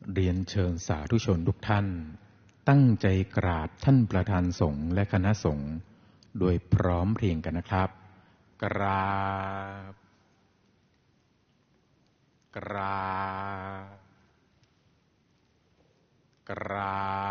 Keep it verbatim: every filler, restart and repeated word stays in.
เรียนเชิญสาธุชนทุกท่านตั้งใจกราบท่านประธานสงฆ์และคณะสงฆ์โดยพร้อมเพรียงกันนะครับกราบกราบกรา